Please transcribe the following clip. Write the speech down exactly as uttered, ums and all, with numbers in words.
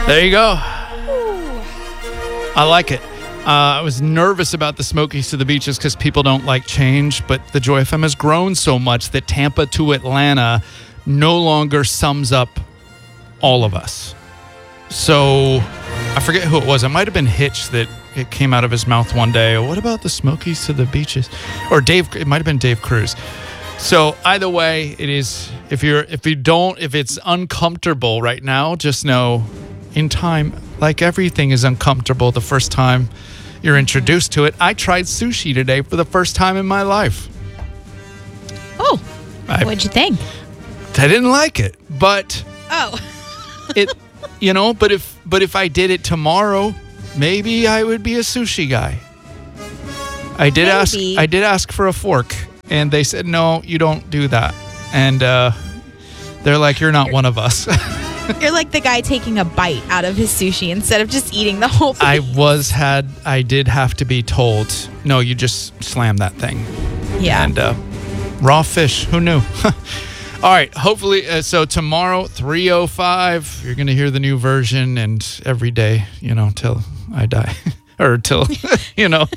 There you go. I like it. Uh, I was nervous about the Smokies to the Beaches because people don't like change, but the Joy F M has grown so much that Tampa to Atlanta no longer sums up all of us. So I forget who it was. It might have been Hitch that it came out of his mouth one day. What about the Smokies to the Beaches? Or Dave, it might have been Dave Cruz. So either way, it is, if you're, if you don't, if it's uncomfortable right now, just know in time, like everything is uncomfortable the first time you're introduced to it. I tried sushi today for the first time in my life. Oh, I, what'd you think? I didn't like it, but Oh, it, you know, but if, but if I did it tomorrow, maybe I would be a sushi guy. I did ask, Maybe. I did ask for a fork. And they said, no, you don't do that. And uh, they're like, you're not one of us. you're like the guy taking a bite out of his sushi instead of just eating the whole thing. I was had, I did have to be told, no, you just slam that thing. Yeah. And uh, raw fish, who knew? All right, hopefully, uh, so tomorrow, three oh five, you're going to hear the new version, and every day, you know, till I die. Or till, you know,